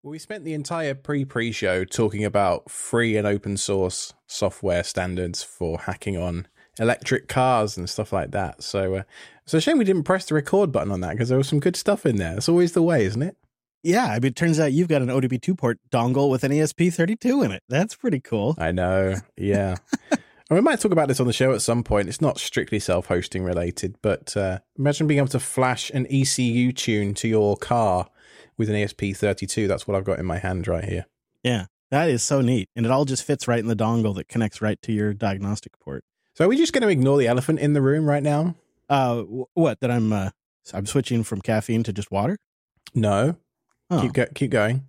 Well, we spent the entire pre-show talking about free and open source software standards for hacking on electric cars and stuff like that. So it's a shame we didn't press the record button on that because there was some good stuff in there. It's always the way, isn't it? Yeah, I mean, it turns out you've got an ODP2 port dongle with an ESP32 in it. That's pretty cool. I know, yeah. And we might talk about this on the show at some point. It's not strictly self-hosting related, but imagine being able to flash an ECU tune to your car with an ESP32. That's what I've got in my hand right here. Yeah, that is so neat. And it all just fits right in the dongle that connects right to your diagnostic port. So are we just going to ignore the elephant in the room right now? What, that I'm switching from caffeine to just water? No. Oh. Keep going.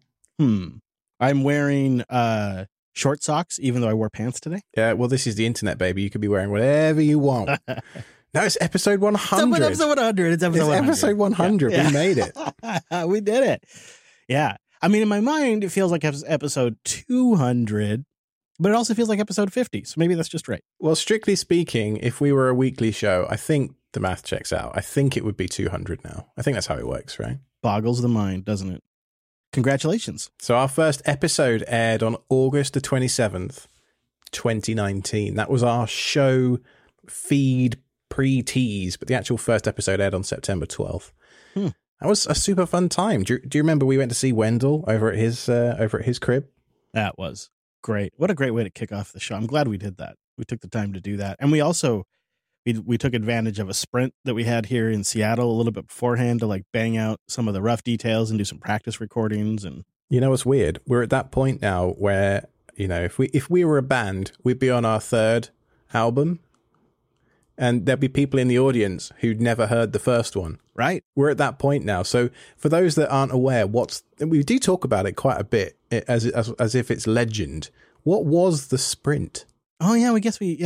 I'm wearing short socks, even though I wore pants today. Yeah, well, this is the internet, baby. You could be wearing whatever you want. No, it's episode 100. It's episode 100. It's episode 100. Yeah. We made it. We did it. Yeah. I mean, in my mind, it feels like episode 200, but it also feels like episode 50. So maybe that's just right. Well, strictly speaking, if we were a weekly show, I think the math checks out. I think it would be 200 now. I think that's how it works, right? Boggles the mind, doesn't it? Congratulations. So our first episode aired on August the 27th, 2019. That was our show feed pre-tease, but the actual first episode aired on September 12th. That was a super fun time. Do you remember we went to see Wendell over at his crib? That was great. What a great way to kick off the show. I'm glad we did that. We took the time to do that. And we also we took advantage of a sprint that we had here in Seattle a little bit beforehand to like bang out some of the rough details and do some practice recordings. And you know what's weird? We're at that point now where, you know, if we were a band, we'd be on our third album and there'd be people in the audience who'd never heard the first one. Right. We're at that point now. So for those that aren't aware, we do talk about it quite a bit as if it's legend. What was the sprint? Oh yeah,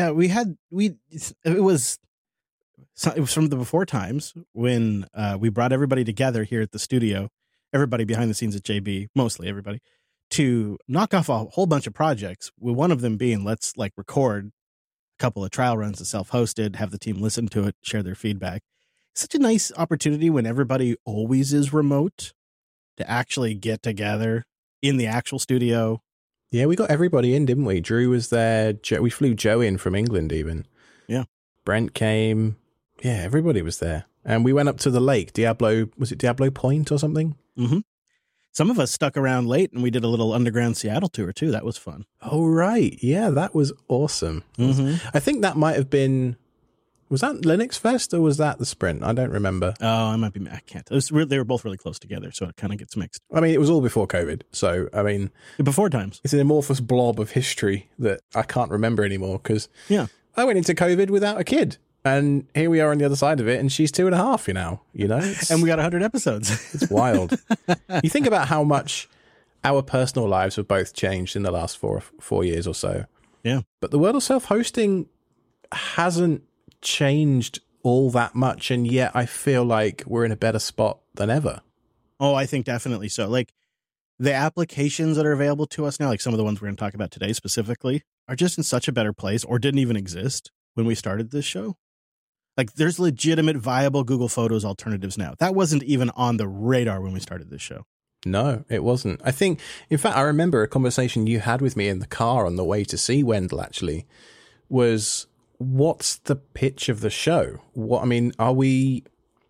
it was from the before times when we brought everybody together here at the studio, everybody behind the scenes at JB, mostly everybody, to knock off a whole bunch of projects, with one of them being let's like record a couple of trial runs of self-hosted, have the team listen to it, share their feedback. Such a nice opportunity when everybody always is remote to actually get together in the actual studio. Yeah, we got everybody in, didn't we? Drew was there. We flew Joe in from England even. Yeah. Brent came. Yeah, everybody was there. And we went up to the lake. Was it Diablo Point or something? Mm-hmm. Some of us stuck around late and we did a little underground Seattle tour too. That was fun. Oh, right. Yeah, that was awesome. Mm-hmm. I think that might have been... Was that Linux Fest or was that the sprint? I don't remember. Oh, I can't. They were both really close together, so it kind of gets mixed. I mean, it was all before COVID. So, I mean... Before times. It's an amorphous blob of history that I can't remember anymore because I went into COVID without a kid. And here we are on the other side of it, and she's 2.5, you know? And we got 100 episodes. It's wild. You think about how much our personal lives have both changed in the last four years or so. Yeah. But the world of self-hosting hasn't changed all that much, and yet I feel like we're in a better spot than ever. Oh, I think definitely so. Like the applications that are available to us now, like some of the ones we're going to talk about today specifically, are just in such a better place or didn't even exist when we started this show. Like there's legitimate viable Google Photos alternatives now. That wasn't even on the radar when we started this show. No, it wasn't. I think, in fact, I remember a conversation you had with me in the car on the way to see Wendell actually was, what's the pitch of the show? What, I mean, are we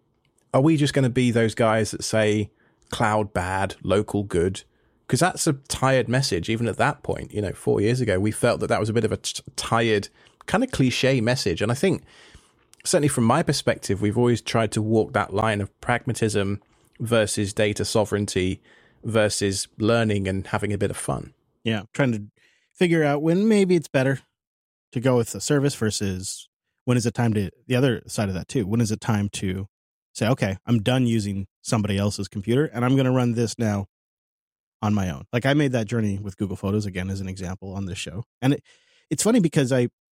just going to be those guys that say cloud bad, local good? Because that's a tired message. Even at that point, 4 years ago, we felt that was a bit of a tired, kind of cliche message. And I think, certainly from my perspective, we've always tried to walk that line of pragmatism versus data sovereignty versus learning and having a bit of fun. Yeah, trying to figure out when maybe it's better to go with a service versus when is it time to, the other side of that too, when is it time to say, okay, I'm done using somebody else's computer and I'm going to run this now on my own. Like I made that journey with Google Photos again as an example on this show. And it's funny because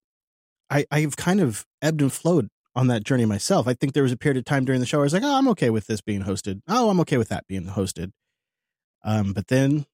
I've kind of ebbed and flowed on that journey myself. I think there was a period of time during the show where I was like, oh, I'm okay with this being hosted. Oh, I'm okay with that being hosted. But then,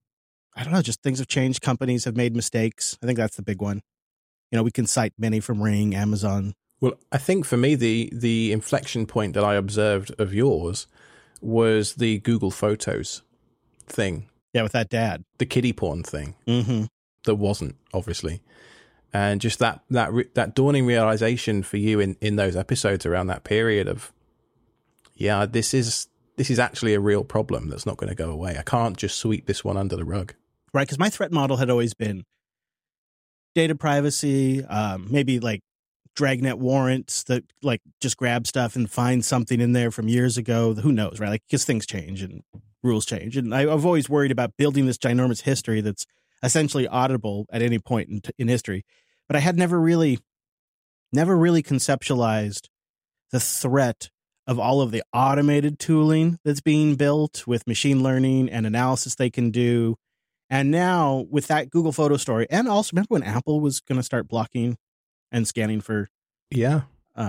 I don't know, just things have changed. Companies have made mistakes. I think that's the big one. We can cite many from Ring, Amazon. Well, I think for me, the inflection point that I observed of yours was the Google Photos thing. Yeah, with that dad. The kiddie porn thing. Mm-hmm. There wasn't, obviously. And just that dawning realization for you in those episodes around that period of, yeah, this is actually a real problem that's not going to go away. I can't just sweep this one under the rug. Right, because my threat model had always been data privacy, maybe like dragnet warrants that like just grab stuff and find something in there from years ago. Who knows, right? Like, because things change and rules change. And I've always worried about building this ginormous history that's essentially auditable at any point in history. But I had never really conceptualized the threat of all of the automated tooling that's being built with machine learning and analysis they can do. And now with that Google photo story, and also remember when Apple was going to start blocking and scanning for. Yeah.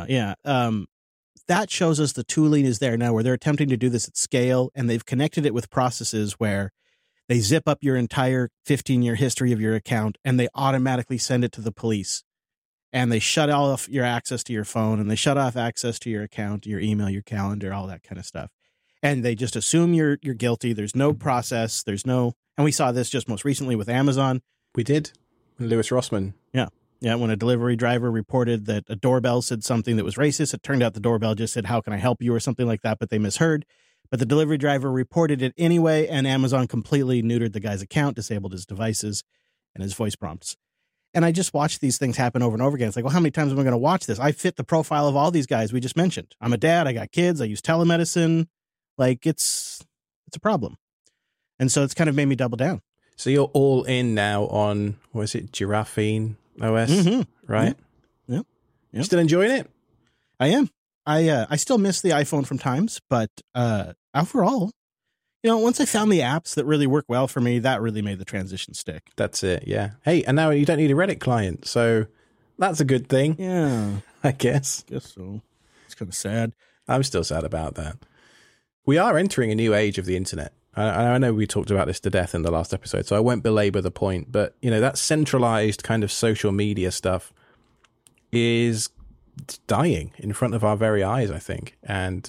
That shows us the tooling is there now where they're attempting to do this at scale, and they've connected it with processes where they zip up your entire 15-year history of your account and they automatically send it to the police. And they shut off your access to your phone, and they shut off access to your account, your email, your calendar, all that kind of stuff. And they just assume you're guilty. There's no process. And we saw this just most recently with Amazon. We did. Lewis Rossman. Yeah. Yeah. When a delivery driver reported that a doorbell said something that was racist, it turned out the doorbell just said, "How can I help you?" or something like that, but they misheard. But the delivery driver reported it anyway, and Amazon completely neutered the guy's account, disabled his devices and his voice prompts. And I just watched these things happen over and over again. It's like, well, how many times am I going to watch this? I fit the profile of all these guys we just mentioned. I'm a dad. I got kids. I use telemedicine. Like, it's a problem. And so it's kind of made me double down. So you're all in now on, what is it, Giraffine OS, right? Yep. You still enjoying it? I am. I still miss the iPhone from times, but overall, once I found the apps that really work well for me, that really made the transition stick. That's it, yeah. Hey, and now you don't need a Reddit client, so that's a good thing. Yeah. I guess. Guess so. It's kind of sad. I'm still sad about that. We are entering a new age of the internet. I know we talked about this to death in the last episode, so I won't belabor the point, but, that centralized kind of social media stuff is dying in front of our very eyes, I think. And,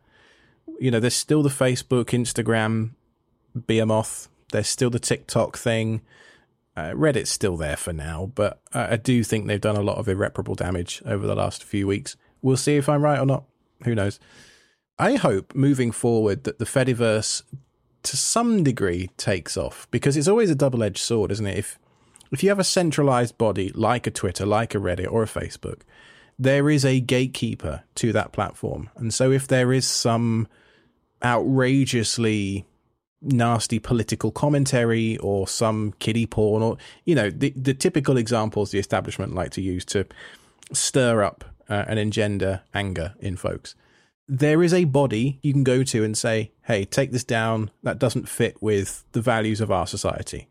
there's still the Facebook, Instagram, behemoth. There's still the TikTok thing. Reddit's still there for now, but I do think they've done a lot of irreparable damage over the last few weeks. We'll see if I'm right or not. Who knows? I hope moving forward that the Fediverse to some degree takes off, because it's always a double-edged sword, isn't it? If you have a centralized body like a Twitter, like a Reddit or a Facebook, there is a gatekeeper to that platform. And so if there is some outrageously nasty political commentary or some kiddie porn or, the typical examples the establishment like to use to stir up and engender anger in folks, there is a body you can go to and say, hey, take this down. That doesn't fit with the values of our society.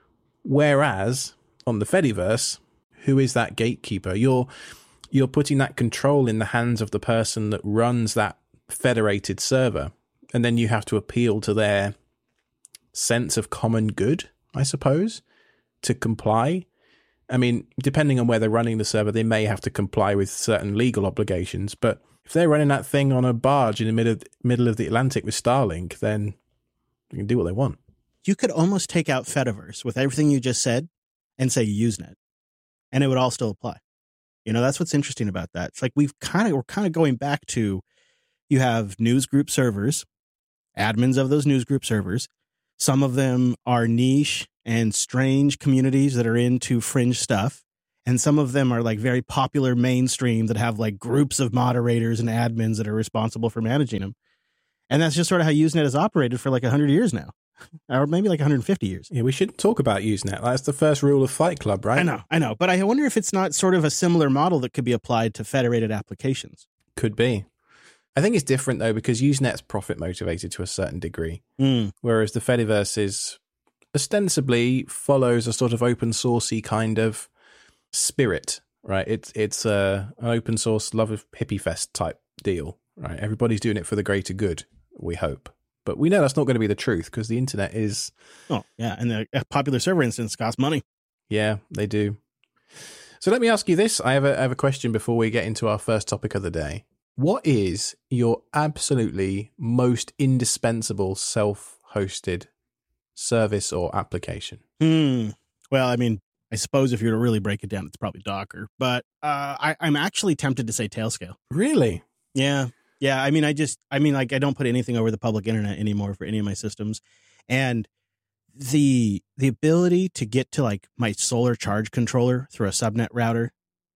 Whereas on the Fediverse, who is that gatekeeper? You're putting that control in the hands of the person that runs that federated server. And then you have to appeal to their sense of common good, I suppose, to comply. I mean, depending on where they're running the server, they may have to comply with certain legal obligations. But if they're running that thing on a barge in the middle of the Atlantic with Starlink, then they can do what they want. You could almost take out Fediverse with everything you just said and say Usenet, and it would all still apply. That's what's interesting about that. It's like we're kind of going back to, you have news group servers, admins of those news group servers. Some of them are niche and strange communities that are into fringe stuff. And some of them are like very popular mainstream that have like groups of moderators and admins that are responsible for managing them. And that's just sort of how Usenet has operated for like 100 years now, or maybe like 150 years. Yeah, we shouldn't talk about Usenet. That's the first rule of Fight Club, right? I know. But I wonder if it's not sort of a similar model that could be applied to federated applications. Could be. I think it's different, though, because Usenet's profit motivated to a certain degree, whereas the Fediverse is ostensibly follows a sort of open sourcey kind of spirit, right? It's an open source love of hippie fest type deal, right? Everybody's doing it for the greater good, we hope. But we know that's not going to be the truth, because the internet is... Oh, yeah, and the popular server instance costs money. Yeah, they do. So let me ask you this. I have a question before we get into our first topic of the day. What is your absolutely most indispensable self-hosted service or application? Well, I mean, I suppose if you were to really break it down, it's probably Docker. But I'm actually tempted to say Tailscale. Really? Yeah. Yeah. I mean, I don't put anything over the public internet anymore for any of my systems. And the ability to get to like my solar charge controller through a subnet router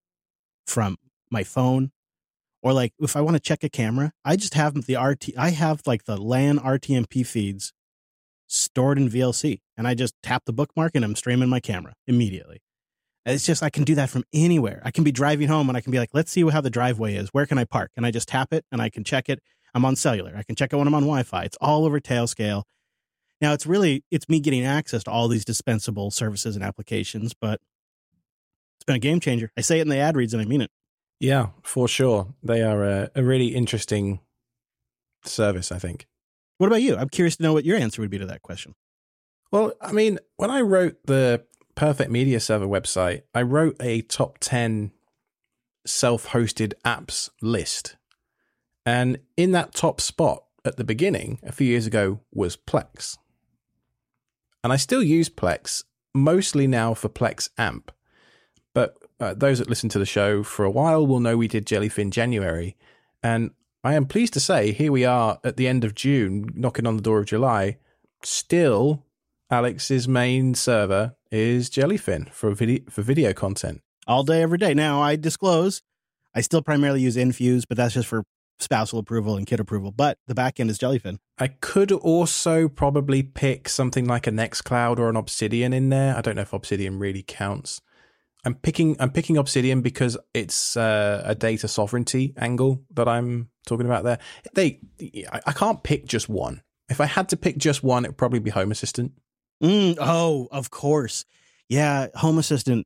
from my phone, or like if I want to check a camera, I just have I have like the LAN RTMP feeds stored in VLC, and I just tap the bookmark and I'm streaming my camera immediately. It's just, I can do that from anywhere. I can be driving home and I can be like, let's see how the driveway is. Where can I park? And I just tap it and I can check it. I'm on cellular. I can check it when I'm on Wi-Fi. It's all over Tailscale. Now it's me getting access to all these dispensable services and applications, but it's been a game changer. I say it in the ad reads and I mean it. Yeah, for sure. They are a really interesting service, I think. What about you? I'm curious to know what your answer would be to that question. Well, I mean, when I wrote the Perfect Media Server website, I wrote a top 10 self-hosted apps list. And in that top spot at the beginning, a few years ago, was Plex. And I still use Plex, mostly now for Plex AMP. But those that listen to the show for a while will know we did Jellyfin January. And I am pleased to say, here we are at the end of June, knocking on the door of July. Still, Alex's main server is Jellyfin for video content. All day, every day. Now, I disclose, I still primarily use Infuse, but that's just for spousal approval and kid approval. But the backend is Jellyfin. I could also probably pick something like a Nextcloud or an Obsidian in there. I don't know if Obsidian really counts. I'm picking Obsidian because it's a data sovereignty angle that I'm talking about there. I can't pick just one. If I had to pick just one, it would probably be Home Assistant. Oh, of course. Yeah, Home Assistant.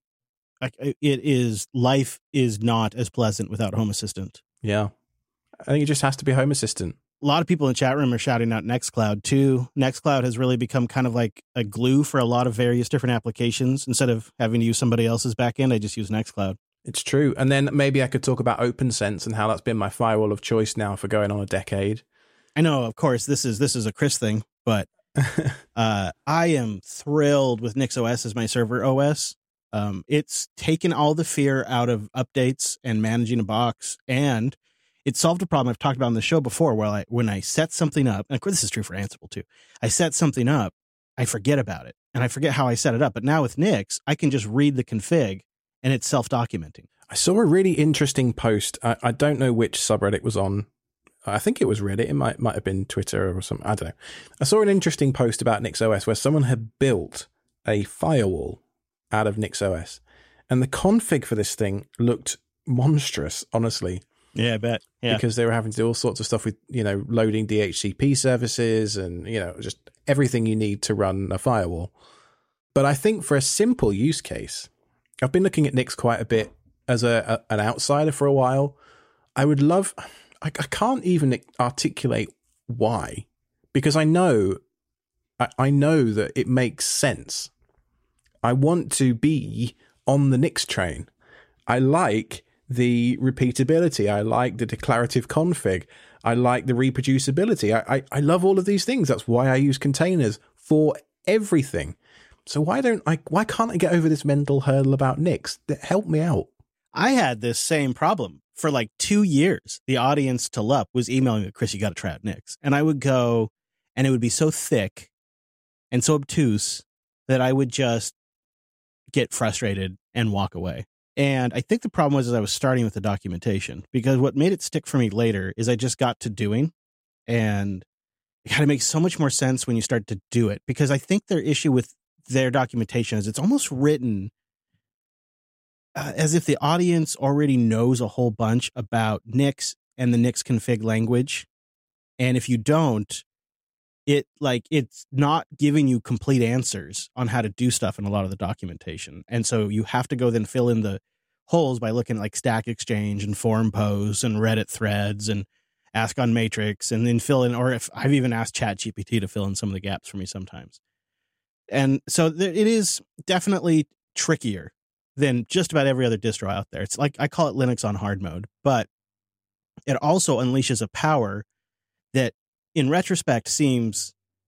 Life is not as pleasant without Home Assistant. Yeah. I think it just has to be Home Assistant. A lot of people in the chat room are shouting out Nextcloud too. Nextcloud has really become kind of like a glue for a lot of various different applications. Instead of having to use somebody else's backend, I just use Nextcloud. It's true. And then maybe I could talk about OpenSense and how that's been my firewall of choice now for going on a decade. I know, of course, this is a Chris thing, but I am thrilled with NixOS as my server OS. It's taken all the fear out of updates and managing a box, and it solved a problem I've talked about on the show before, where when I set something up, and of course this is true for Ansible too, I set something up, I forget about it, and I forget how I set it up. But now with Nix, I can just read the config, and it's self-documenting. I saw a really interesting post. I don't know which subreddit it was on. I think it was Reddit. It might have been Twitter or something. I don't know. I saw an interesting post about NixOS where someone had built a firewall out of NixOS, and the config for this thing looked monstrous, honestly. Yeah, I bet. Yeah. Because they were having to do all sorts of stuff with, loading DHCP services and, just everything you need to run a firewall. But I think for a simple use case, I've been looking at Nix quite a bit as an outsider for a while. I can't even articulate why, because I know that it makes sense. I want to be on the Nix train. I like the repeatability. I like the declarative config. I like the reproducibility. I love all of these things. That's why I use containers for everything. So why can't I get over this mental hurdle about Nix? Help me out. I had this same problem for like 2 years. The audience to LUP was emailing me, Chris, you got to try out Nix. And I would go, and it would be so thick and so obtuse that I would just get frustrated and walk away. And I think the problem was I was starting with the documentation, because what made it stick for me later is I just got to doing, and it kind of makes so much more sense when you start to do it, because I think their issue with their documentation is it's almost written as if the audience already knows a whole bunch about Nix and the Nix config language. And if you don't, it's not giving you complete answers on how to do stuff in a lot of the documentation. And so you have to go then fill in the holes by looking at like Stack Exchange and forum posts and Reddit threads and Ask on Matrix, and then fill in, or if I've even asked ChatGPT to fill in some of the gaps for me sometimes. And so it is definitely trickier than just about every other distro out there. It's like, I call it Linux on hard mode, but it also unleashes a power that in retrospect seems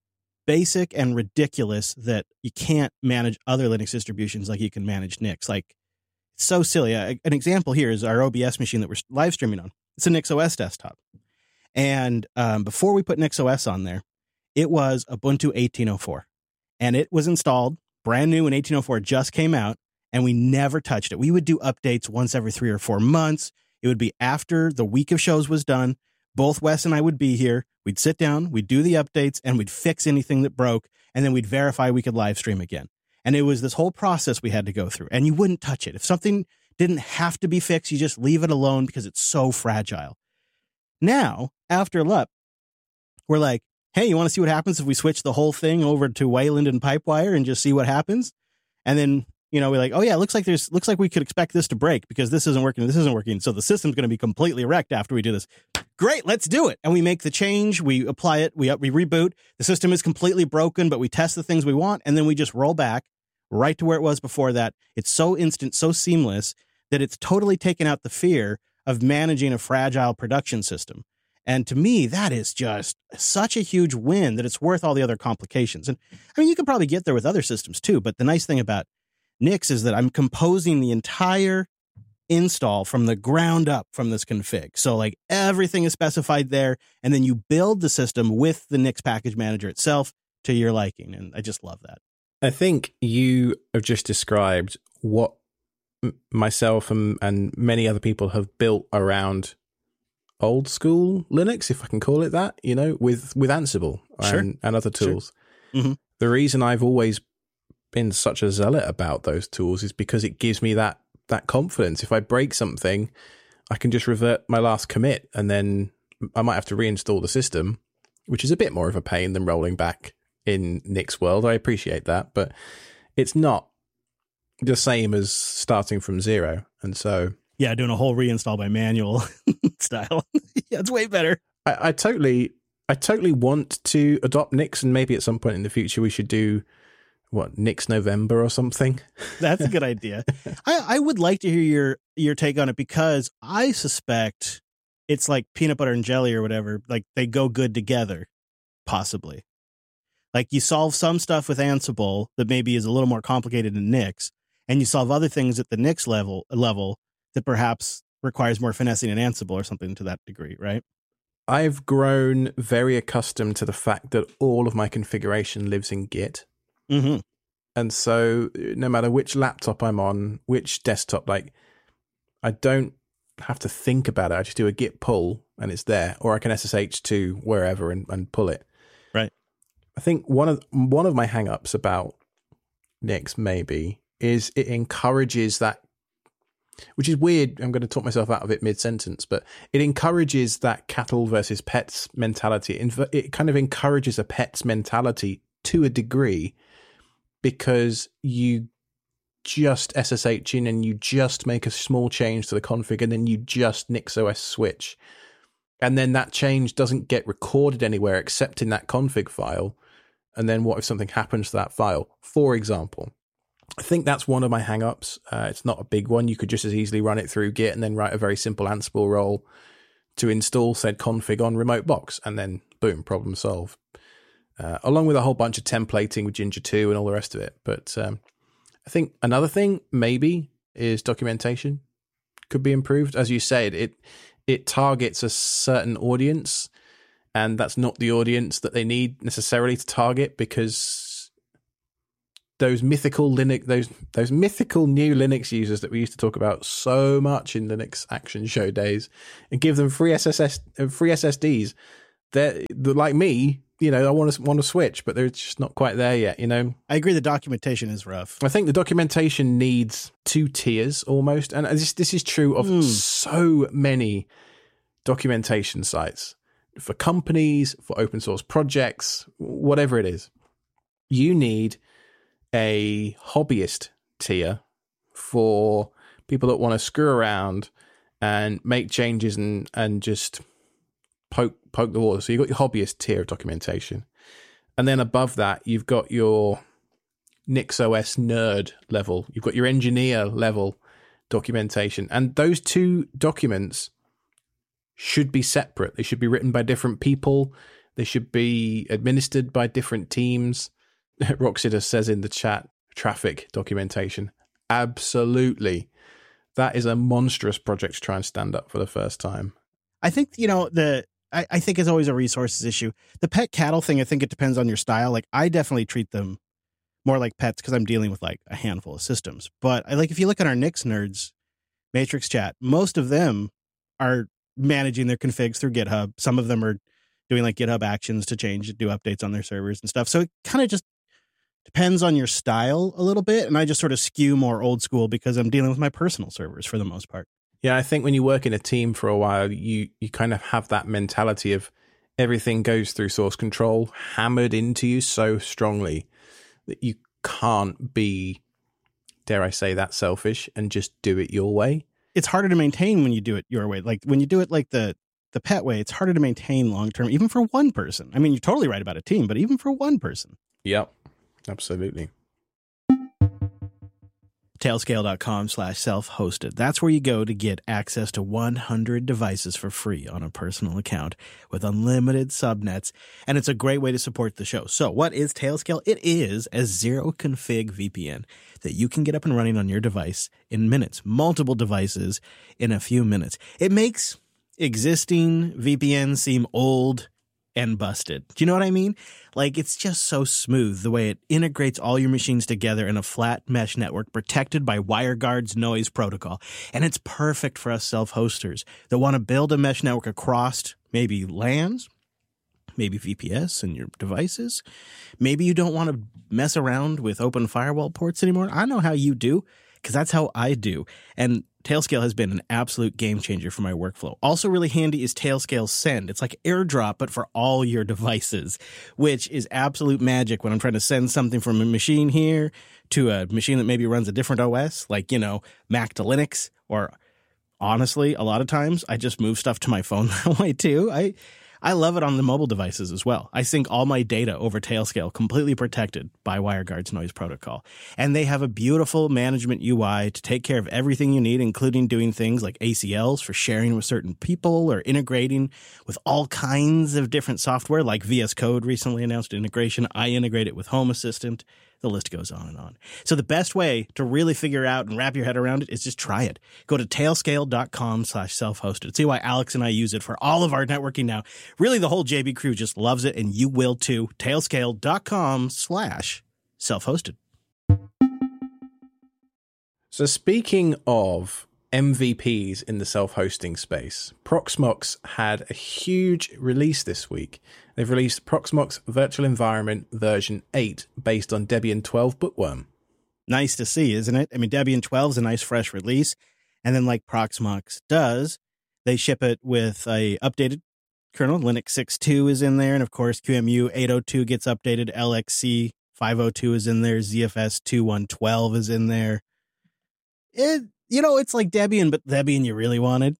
basic and ridiculous that you can't manage other Linux distributions like you can manage Nix. Like, so silly. An example here is our OBS machine that we're live streaming on. It's a NixOS desktop. And before we put NixOS on there, it was Ubuntu 18.04. And it was installed brand new when 18.04 just came out, and we never touched it. We would do updates once every 3 or 4 months. It would be after the week of shows was done. Both Wes and I would be here. We'd sit down, we'd do the updates, and we'd fix anything that broke, and then we'd verify we could live stream again. And it was this whole process we had to go through, and you wouldn't touch it. If something didn't have to be fixed, you just leave it alone because it's so fragile. Now, after LUP, we're like, hey, you want to see what happens if we switch the whole thing over to Wayland and Pipewire and just see what happens? And then, you know, we're like, oh yeah, looks like we could expect this to break because this isn't working. So the system's going to be completely wrecked after we do this. Great, let's do it. And we make the change, we apply it, we reboot. The system is completely broken, but we test the things we want, and then we just roll back right to where it was before that. It's so instant, so seamless that it's totally taken out the fear of managing a fragile production system. And to me, that is just such a huge win that it's worth all the other complications. And I mean, you could probably get there with other systems too, but the nice thing about Nix is that I'm composing the entire install from the ground up from this config. So like everything is specified there, and then you build the system with the Nix package manager itself to your liking. And I just love that. I think you have just described what myself and many other people have built around old school Linux, if I can call it that, you know, with Ansible and other tools. Sure. Mm-hmm. The reason I've always been such a zealot about those tools is because it gives me that confidence. If I break something, I can just revert my last commit, and then I might have to reinstall the system, which is a bit more of a pain than rolling back in Nix world. I appreciate that, but it's not the same as starting from zero. And so yeah, doing a whole reinstall by manual style. Yeah, it's way better. I totally want to adopt Nix, and maybe at some point in the future we should do Nix November or something. That's a good idea. I would like to hear your take on it, because I suspect it's like peanut butter and jelly or whatever. Like they go good together, possibly. Like you solve some stuff with Ansible that maybe is a little more complicated than Nix, and you solve other things at the Nix level that perhaps requires more finessing in Ansible or something to that degree, right? I've grown very accustomed to the fact that all of my configuration lives in Git. Mm-hmm. And so no matter which laptop I'm on, which desktop, like I don't have to think about it. I just do a git pull and it's there, or I can SSH to wherever and pull it. Right. I think one of my hang-ups about Nix maybe is it encourages that, which is weird. I'm going to talk myself out of it mid-sentence, but it encourages that cattle versus pets mentality. It kind of encourages a pets mentality to a degree, because you just SSH in and you just make a small change to the config, and then you just NixOS switch. And then that change doesn't get recorded anywhere except in that config file. And then what if something happens to that file? For example, I think that's one of my hang-ups. It's not a big one. You could just as easily run it through Git and then write a very simple Ansible role to install said config on remote box, and then boom, problem solved. Along with a whole bunch of templating with Ginger 2 and all the rest of it. But I think another thing maybe is documentation could be improved. As you said, it targets a certain audience, and that's not the audience that they need necessarily to target, because those mythical Linux, those mythical new Linux users that we used to talk about so much in Linux Action Show days, and give them free SSDs. They're like me. You know, I want to switch, but they're just not quite there yet, you know? I agree. The documentation is rough. I think the documentation needs 2 tiers almost. And this is true of so many documentation sites for companies, for open source projects, whatever it is. You need a hobbyist tier for people that want to screw around and make changes and just poke the water. So you've got your hobbyist tier of documentation, and then above that you've got your NixOS nerd level, you've got your engineer level documentation, and those 2 documents should be separate. They should be written by different people. They should be administered by different teams. Roxida says in the chat, traffic documentation. Absolutely. That is a monstrous project to try and stand up for the first time. I think, I think it's always a resources issue. The pet cattle thing, I think it depends on your style. Like, I definitely treat them more like pets because I'm dealing with like a handful of systems. But if you look at our Nix Nerds Matrix chat, most of them are managing their configs through GitHub. Some of them are doing like GitHub actions to do updates on their servers and stuff. So it kind of just depends on your style a little bit. And I just sort of skew more old school because I'm dealing with my personal servers for the most part. Yeah, I think when you work in a team for a while, you kind of have that mentality of everything goes through source control hammered into you so strongly that you can't be, dare I say, that selfish and just do it your way. It's harder to maintain when you do it your way. Like when you do it like the pet way, it's harder to maintain long term, even for one person. I mean, you're totally right about a team, but even for one person. Yep, absolutely. Tailscale.com/self-hosted. That's where you go to get access to 100 devices for free on a personal account with unlimited subnets. And it's a great way to support the show. So what is Tailscale? It is a zero config VPN that you can get up and running on your device in minutes, multiple devices in a few minutes. It makes existing VPNs seem old and busted. Do you know what I mean? Like, it's just so smooth the way it integrates all your machines together in a flat mesh network protected by WireGuard's noise protocol. And it's perfect for us self-hosters that want to build a mesh network across maybe LANs, maybe VPS and your devices. Maybe you don't want to mess around with open firewall ports anymore. I know how you do, because that's how I do. And Tailscale has been an absolute game changer for my workflow. Also really handy is Tailscale Send. It's like AirDrop, but for all your devices, which is absolute magic when I'm trying to send something from a machine here to a machine that maybe runs a different OS, like, Mac to Linux. Or honestly, a lot of times I just move stuff to my phone that way too. I love it on the mobile devices as well. I sync all my data over Tailscale, completely protected by WireGuard's noise protocol. And they have a beautiful management UI to take care of everything you need, including doing things like ACLs for sharing with certain people or integrating with all kinds of different software, like VS Code recently announced integration. I integrate it with Home Assistant. The list goes on and on. So the best way to really figure out and wrap your head around it is just try it. Go to tailscale.com/self-hosted. See why Alex and I use it for all of our networking now. Really, the whole JB crew just loves it, and you will too. Tailscale.com/self-hosted. So speaking of MVPs in the self-hosting space, Proxmox had a huge release this week. They've released Proxmox Virtual Environment version 8 based on Debian 12 Bookworm. Nice to see, isn't it? I mean, Debian 12 is a nice fresh release. And then like Proxmox does, they ship it with a updated kernel. Linux 6.2 is in there. And of course, QEMU 8.02 gets updated. LXC 5.02 is in there. ZFS 2.1.12 is in there. It's like Debian, but Debian you really wanted.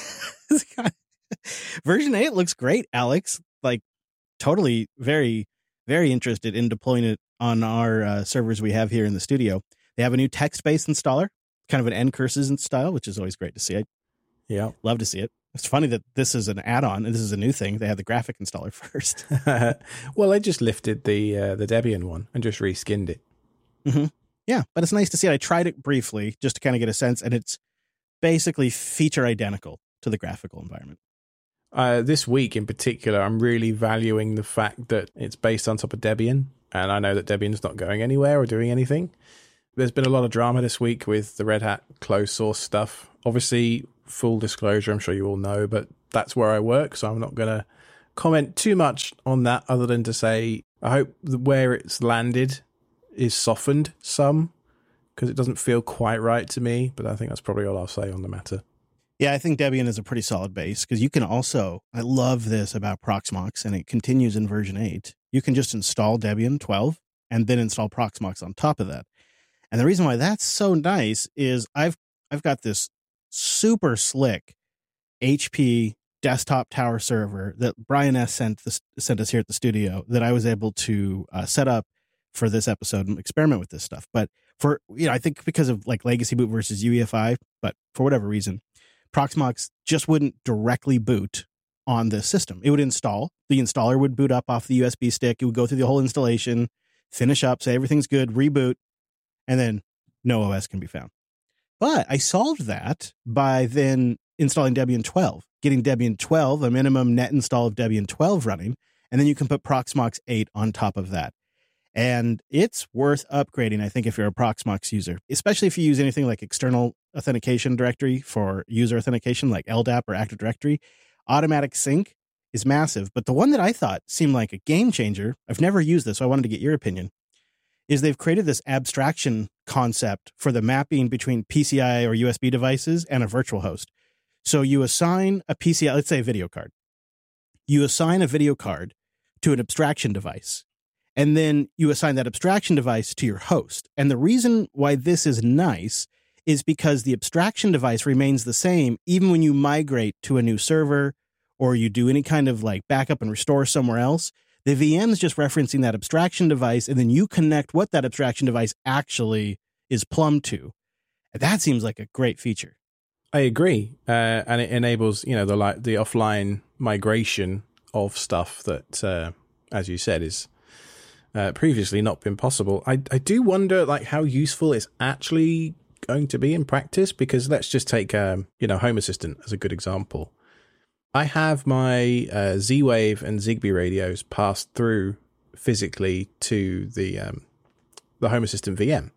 Version 8 looks great, Alex. Like, totally very, very interested in deploying it on our servers we have here in the studio. They have a new text-based installer, kind of an ncurses style, which is always great to see. Yeah, love to see it. It's funny that this is an add-on and this is a new thing. They had the graphic installer first. Well, I just lifted the Debian one and just reskinned it. Mm-hmm. Yeah, but it's nice to see it. I tried it briefly just to kind of get a sense, and it's basically feature identical to the graphical environment. This week in particular, I'm really valuing the fact that it's based on top of Debian, and I know that Debian's not going anywhere or doing anything. There's been a lot of drama this week with the Red Hat closed source stuff. Obviously, full disclosure, I'm sure you all know, but that's where I work, so I'm not going to comment too much on that other than to say I hope where it's landed is softened some, because it doesn't feel quite right to me, but I think that's probably all I'll say on the matter. Yeah, I think Debian is a pretty solid base, because you can also, I love this about Proxmox, and it continues in version 8. You can just install Debian 12 and then install Proxmox on top of that. And the reason why that's so nice is I've got this super slick HP desktop tower server that Brian S. sent us here at the studio that I was able to set up for this episode and experiment with this stuff. But for, I think because of like legacy boot versus UEFI, but for whatever reason, Proxmox just wouldn't directly boot on this system. It would install. The installer would boot up off the USB stick. It would go through the whole installation, finish up, say everything's good, reboot, and then no OS can be found. But I solved that by then installing Debian 12, getting Debian 12, a minimum net install of Debian 12 running, and then you can put Proxmox 8 on top of that. And it's worth upgrading, I think, if you're a Proxmox user, especially if you use anything like external authentication directory for user authentication, like LDAP or Active Directory. Automatic sync is massive. But the one that I thought seemed like a game changer, I've never used this, so I wanted to get your opinion, is they've created this abstraction concept for the mapping between PCI or USB devices and a virtual host. So you assign a PCI, let's say a video card. You assign a video card to an abstraction device, and then you assign that abstraction device to your host. And the reason why this is nice is because the abstraction device remains the same even when you migrate to a new server or you do any kind of like backup and restore somewhere else. The VM is just referencing that abstraction device, and then you connect what that abstraction device actually is plumbed to. And that seems like a great feature. I agree, and it enables the offline migration of stuff that, as you said, is previously not been possible. I do wonder how useful it's actually going to be in practice, because let's just take Home Assistant as a good example. I have my Z-Wave and Zigbee radios passed through physically to the Home Assistant VM.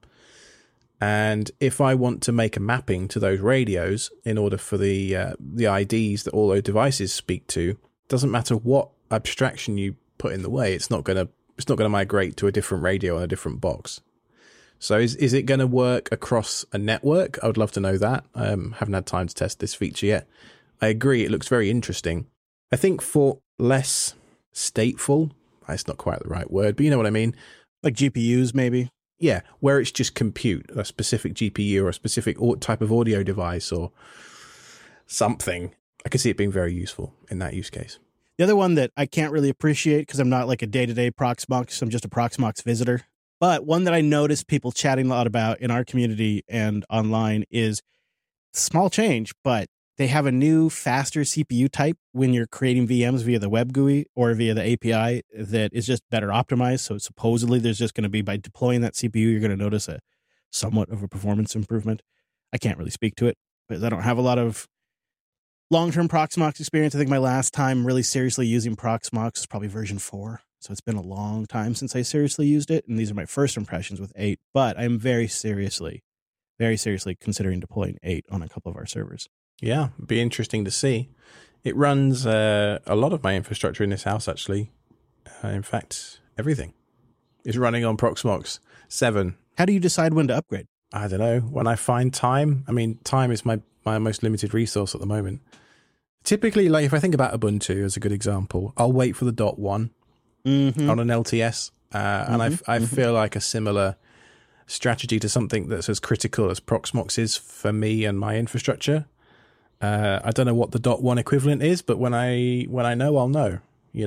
And if I want to make a mapping to those radios in order for the IDs that all those devices speak to, doesn't matter what abstraction you put in the way, it's not going to migrate to a different radio on a different box. So is it going to work across a network? I would love to know that. Haven't had time to test this feature yet. I agree, it looks very interesting. I think for less stateful, that's not quite the right word, but you know what I mean? Like GPUs, maybe? Yeah, where it's just compute, a specific GPU or a specific type of audio device or something. I could see it being very useful in that use case. The other one that I can't really appreciate because I'm not like a day-to-day Proxmox, I'm just a Proxmox visitor, but one that I noticed people chatting a lot about in our community and online is small change, but they have a new, faster CPU type when you're creating VMs via the web GUI or via the API that is just better optimized. So supposedly there's just going to be, by deploying that CPU, you're going to notice a somewhat of a performance improvement. I can't really speak to it because I don't have a lot of long-term Proxmox experience. I think my last time really seriously using Proxmox is probably version 4. So it's been a long time since I seriously used it. And these are my first impressions with 8. But I'm very seriously considering deploying 8 on a couple of our servers. Yeah, it'd be interesting to see. It runs a lot of my infrastructure in this house, actually. In fact, everything is running on Proxmox 7. How do you decide when to upgrade? I don't know. When I find time. I mean, time is my most limited resource at the moment. Typically, if I think about Ubuntu as a good example, I'll wait for the .1 on an LTS. And I feel like a similar strategy to something that's as critical as Proxmox is for me and my infrastructure. I don't know what the .1 equivalent is, but when I know, I'll know,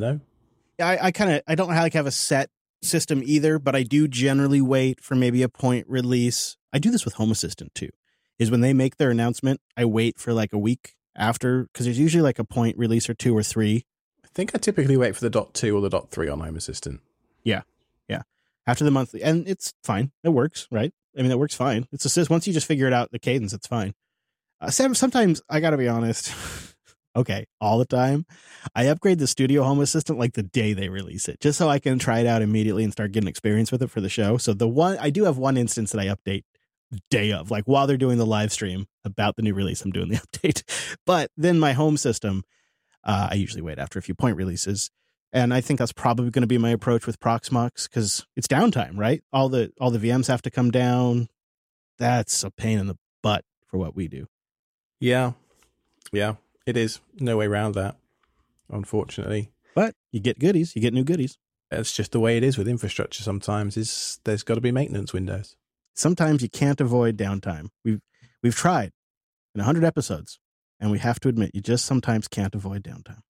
I don't have a set system either, but I do generally wait for maybe a point release. I do this with Home Assistant too, is when they make their announcement, I wait for like a week after, because there's usually like a point release or 2 or 3. I think I typically wait for the .2 or the .3 on Home Assistant. Yeah. After the monthly, and it's fine. It works, right? I mean, it works fine. It's just, once you just figure it out, the cadence, it's fine. Sometimes I gotta be honest. Okay, all the time, I upgrade the Studio Home Assistant like the day they release it, just so I can try it out immediately and start getting experience with it for the show. So I do have one instance that I update day of, like while they're doing the live stream about the new release, I'm doing the update. But then my home system, I usually wait after a few point releases, and I think that's probably going to be my approach with Proxmox because it's downtime, right? All the VMs have to come down. That's a pain in the butt for what we do. Yeah, it is. No way around that, unfortunately. But you get goodies. You get new goodies. It's just the way it is with infrastructure sometimes. There's got to be maintenance windows. Sometimes you can't avoid downtime. We've tried in 100 episodes, and we have to admit you just sometimes can't avoid downtime.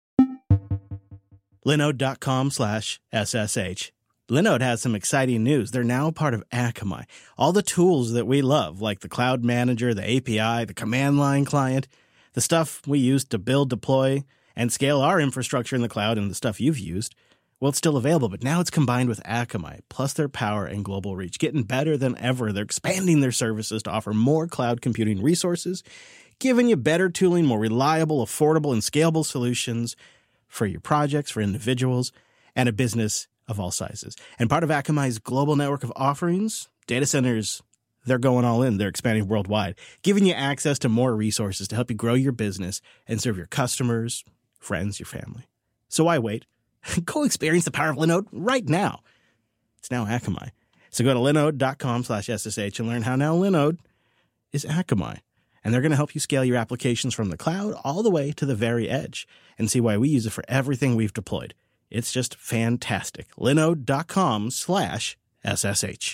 Linode.com/SSH. Linode has some exciting news. They're now part of Akamai. All the tools that we love, like the Cloud Manager, the API, the command line client, the stuff we use to build, deploy, and scale our infrastructure in the cloud and the stuff you've used, well, it's still available, but now it's combined with Akamai, plus their power and global reach, getting better than ever. They're expanding their services to offer more cloud computing resources, giving you better tooling, more reliable, affordable, and scalable solutions for your projects, for individuals, and a business of all sizes. And part of Akamai's global network of offerings, data centers, they're going all in. They're expanding worldwide, giving you access to more resources to help you grow your business and serve your customers, friends, your family. So why wait? Go experience the power of Linode right now. It's now Akamai. So go to linode.com/SSH and learn how now Linode is Akamai. And they're going to help you scale your applications from the cloud all the way to the very edge and see why we use it for everything we've deployed. It's just fantastic. Linode.com/SSH.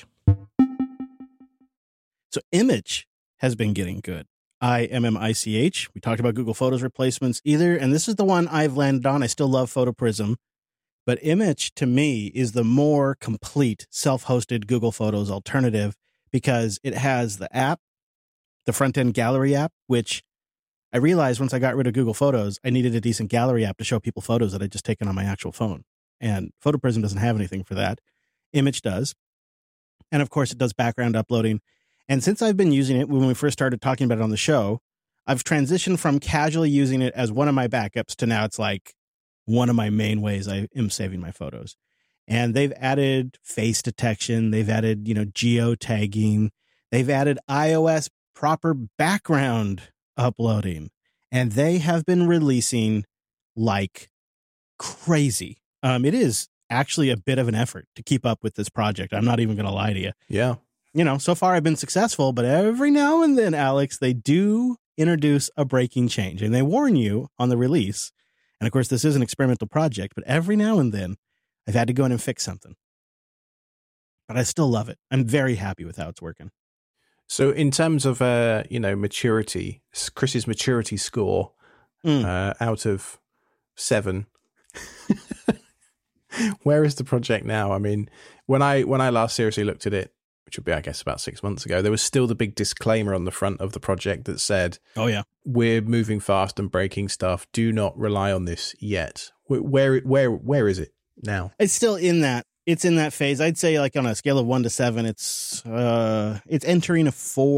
So Image has been getting good. IMMICH. We talked about Google Photos replacements either, and this is the one I've landed on. I still love PhotoPrism. But Image, to me, is the more complete self-hosted Google Photos alternative because it has the app, the front-end gallery app, which I realized once I got rid of Google Photos, I needed a decent gallery app to show people photos that I'd just taken on my actual phone. And PhotoPrism doesn't have anything for that. Image does. And, of course, it does background uploading. And since I've been using it, when we first started talking about it on the show, I've transitioned from casually using it as one of my backups to now it's like one of my main ways I am saving my photos. And they've added face detection. They've added, geotagging. They've added iOS proper background uploading. And they have been releasing like crazy. It is actually a bit of an effort to keep up with this project. I'm not even going to lie to you. Yeah. So far I've been successful, but every now and then, Alex, they do introduce a breaking change and they warn you on the release. And of course, this is an experimental project, but every now and then I've had to go in and fix something. But I still love it. I'm very happy with how it's working. So in terms of, maturity, Chris's maturity score out of 7, where is the project now? I mean, when I last seriously looked at it, which would be, I guess, about 6 months ago, there was still the big disclaimer on the front of the project that said, "Oh yeah, we're moving fast and breaking stuff. Do not rely on this yet." Where is it now? It's still in that. It's in that phase. I'd say, like on a scale of 1 to 7, it's entering a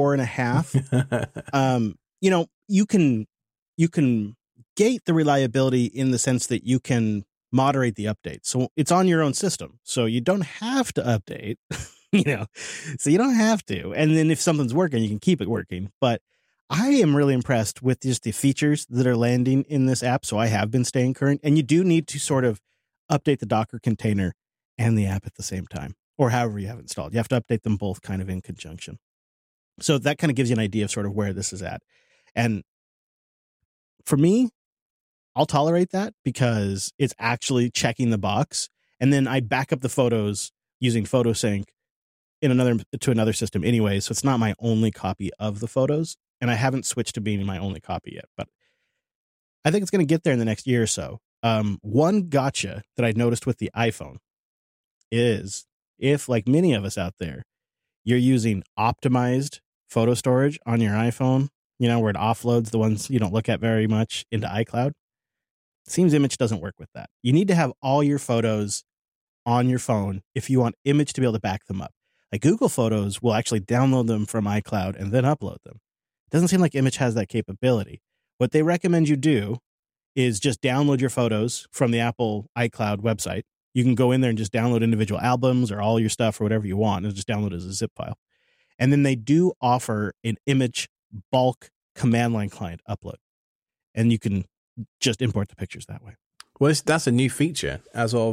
4.5. You can gate the reliability in the sense that you can moderate the updates. So it's on your own system, so you don't have to update. So you don't have to. And then if something's working, you can keep it working. But I am really impressed with just the features that are landing in this app. So I have been staying current. And you do need to sort of update the Docker container and the app at the same time, or however you have it installed. You have to update them both kind of in conjunction. So that kind of gives you an idea of sort of where this is at. And for me, I'll tolerate that because it's actually checking the box. And then I back up the photos using PhotoSync to another system anyway, so it's not my only copy of the photos, and I haven't switched to being my only copy yet, but I think it's going to get there in the next year or so. One gotcha that I noticed with the iPhone is if, like many of us out there, you're using optimized photo storage on your iPhone, where it offloads the ones you don't look at very much into iCloud, it seems Image doesn't work with that. You need to have all your photos on your phone if you want Image to be able to back them up. Like Google Photos will actually download them from iCloud and then upload them. It doesn't seem like Image has that capability. What they recommend you do is just download your photos from the Apple iCloud website. You can go in there and just download individual albums or all your stuff or whatever you want and just download it as a zip file. And then they do offer an Image bulk command line client upload. And you can just import the pictures that way. Well, that's a new feature as of